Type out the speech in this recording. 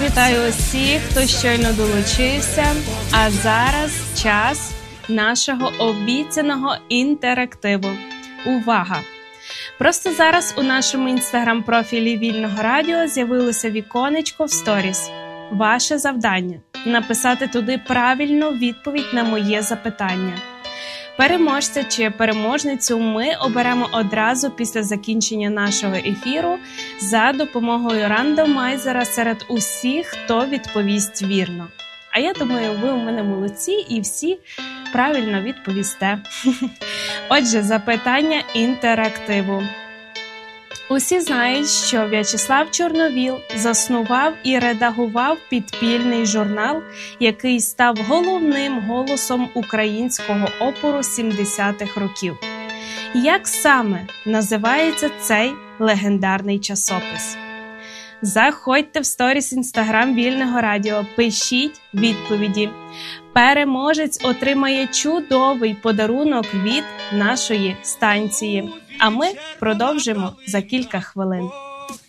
вітаю усіх, хто щойно долучився. А зараз час нашого обіцяного інтерактиву. Увага! Просто зараз у нашому інстаграм-профілі Вільного Радіо з'явилося віконечко в сторіс. Ваше завдання – написати туди правильну відповідь на моє запитання. Переможця чи переможницю ми оберемо одразу після закінчення нашого ефіру за допомогою рандомайзера серед усіх, хто відповість вірно. А я думаю, ви у мене молодці і всі правильно відповісте. Отже, запитання інтерактиву. Усі знають, що В'ячеслав Чорновіл заснував і редагував підпільний журнал, який став головним голосом українського опору 70-х років. Як саме називається цей легендарний часопис? Заходьте в сторіс Інстаграм Вільного Радіо, пишіть відповіді. Переможець отримає чудовий подарунок від нашої станції. А ми продовжимо за кілька хвилин.